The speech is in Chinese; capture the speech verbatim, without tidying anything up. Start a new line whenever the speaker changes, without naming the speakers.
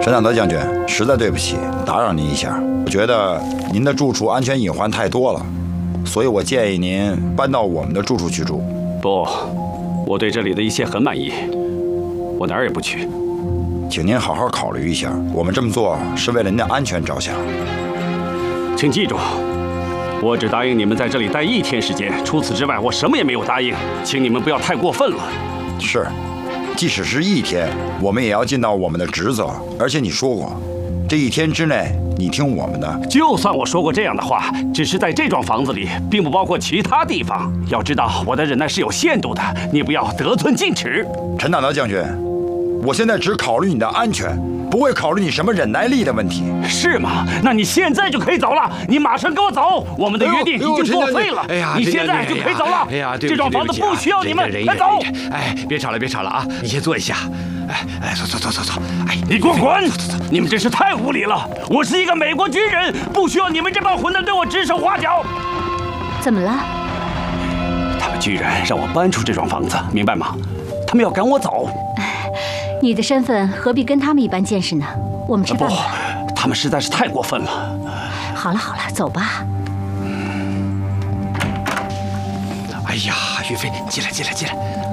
陈大德将军，实在对不起，打扰您一下。我觉得您的住处安全隐患太多了，所以我建议您搬到我们的住处去住。
不，我对这里的一切很满意，我哪儿也不去。
请您好好考虑一下，我们这么做是为了您的安全着想。
请记住，我只答应你们在这里待一天时间，除此之外我什么也没有答应，请你们不要太过分了。
是。即使是一天，我们也要尽到我们的职责。而且你说过，这一天之内你听我们的。
就算我说过这样的话，只是在这幢房子里，并不包括其他地方。要知道，我的忍耐是有限度的，你不要得寸进尺。
陈大德将军，我现在只考虑你的安全，不会考虑你什么忍耐力的问题。
是吗？那你现在就可以走了，你马上跟我走，我们的约定已经作废了。
哎呀，
你现在就可以走了。
哎呀，
这幢房子不需要你们，快走！
哎，别吵了，别吵了啊！你先坐一下。哎哎，走走走走走！哎，
你给我滚！你们真是太无理了！我是一个美国军人，不需要你们这帮混蛋对我指手画脚。
怎么了？
他们居然让我搬出这幢房子，明白吗？他们要赶我走。
你的身份何必跟他们一般见识呢？我们吃饭吧。
不，他们实在是太过分了。
好了好了，走吧。
哎呀，岳飞，进来进来进来。